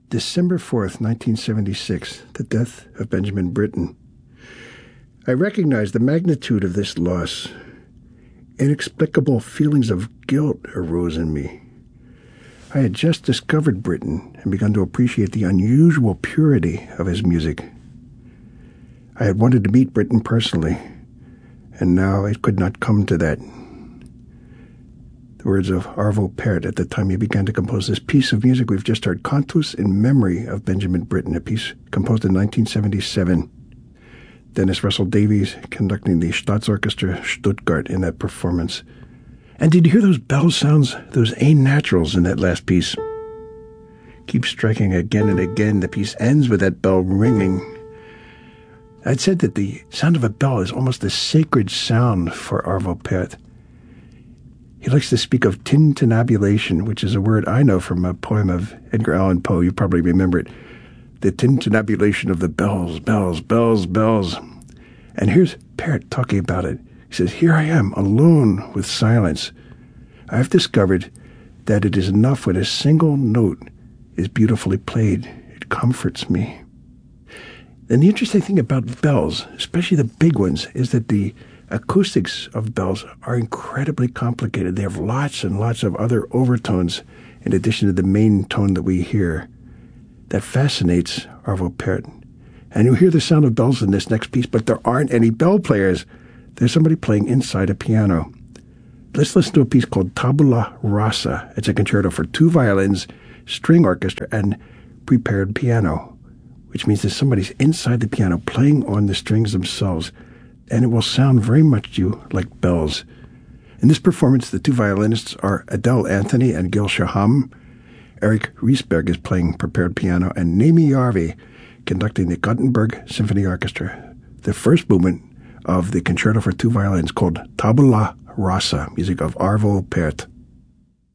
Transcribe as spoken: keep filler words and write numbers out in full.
December fourth, nineteen seventy-six, the death of Benjamin Britten. I recognized the magnitude of this loss. Inexplicable feelings of guilt arose in me. I had just discovered Britten and begun to appreciate the unusual purity of his music. I had wanted to meet Britten personally, and now it could not come to that. The words of Arvo Pärt at the time he began to compose this piece of music we've just heard, Cantus in Memory of Benjamin Britten, a piece composed in nineteen seventy-seven. Dennis Russell Davies conducting the Staatsorchester Stuttgart in that performance. And did you hear those bell sounds, those A naturals in that last piece? Keep striking again and again. The piece ends with that bell ringing. I'd said that the sound of a bell is almost a sacred sound for Arvo Pärt. He likes to speak of tintinnabulation, which is a word I know from a poem of Edgar Allan Poe. You probably remember it. The tintinnabulation of the bells, bells, bells, bells. And here's Pärt talking about it. He says, "Here I am, alone with silence. I have discovered that it is enough when a single note is beautifully played. It comforts me." And the interesting thing about bells, especially the big ones, is that the acoustics of bells are incredibly complicated. They have lots and lots of other overtones in addition to the main tone that we hear. That fascinates Arvo Pärt. And you hear the sound of bells in this next piece, but there aren't any bell players. There's somebody playing inside a piano. Let's listen to a piece called Tabula Rasa. It's a concerto for two violins, string orchestra, and prepared piano, which means that somebody's inside the piano playing on the strings themselves, and it will sound very much to you like bells. In this performance, the two violinists are Adele Anthony and Gil Shaham. Eric Riesberg is playing prepared piano, and Nemi Järvi conducting the Gothenburg Symphony Orchestra. The first movement of the concerto for two violins called Tabula Rasa, music of Arvo Pärt.